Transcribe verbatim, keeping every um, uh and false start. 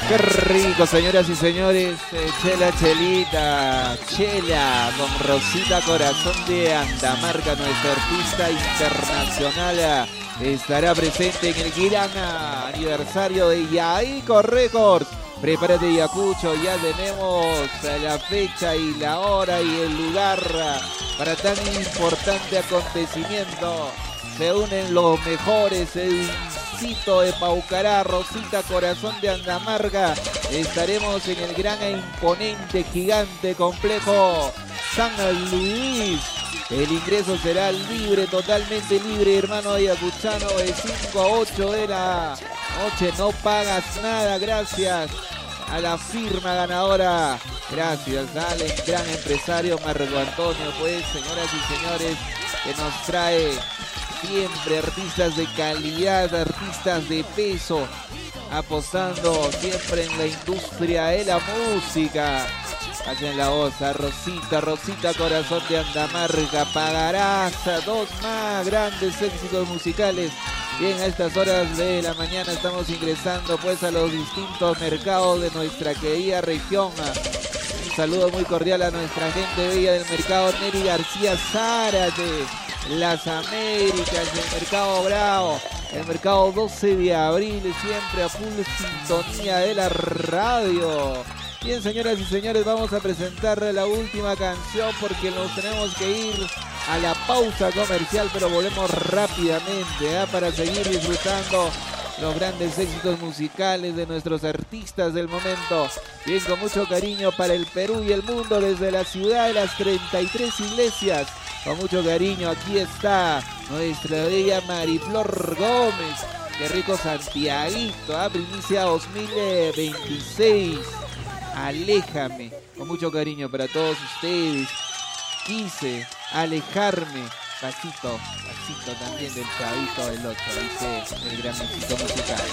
Qué rico, señoras y señores. Eh, Chela, Chelita, Chela con Rosita Corazón de Andamarca, nuestra artista internacional, eh, estará presente en el gran aniversario de Yaico Records. Prepárate, Yacucho, ya tenemos la fecha y la hora y el lugar para tan importante acontecimiento. Se unen los mejores, el Cito de Paucará, Rosita Corazón de Andamarca. Estaremos en el gran e imponente, gigante complejo San Luis. El ingreso será libre, totalmente libre, hermano ayacuchano, de cinco a ocho de la noche. No pagas nada, gracias a la firma ganadora. Gracias al gran empresario Marco Antonio, pues, señoras y señores, que nos trae siempre artistas de calidad, artistas de peso, apostando siempre en la industria de la música. Hacen la voz a Rosita, Rosita Corazón de Andamarca. Pagarás a dos más grandes éxitos musicales. Bien, a estas horas de la mañana estamos ingresando pues a los distintos mercados de nuestra querida región. Un saludo muy cordial a nuestra gente bella del mercado Neri García Zárate, Las Américas, el mercado Bravo, el mercado doce de abril, siempre a full sintonía de la radio. Bien, señoras y señores, vamos a presentar la última canción porque nos tenemos que ir a la pausa comercial, pero volvemos rápidamente ¿eh? para seguir disfrutando los grandes éxitos musicales de nuestros artistas del momento. Bien, con mucho cariño para el Perú y el mundo desde la ciudad de las treinta y tres iglesias. Con mucho cariño, aquí está nuestra bella Mariflor Gómez. Qué rico Santiaguito, ¿eh? Primicia dos mil veintiséis. Aléjame, con mucho cariño para todos ustedes. Quise alejarme. Pasito, pasito también del Chavito del ocho, dice el gran éxito musical.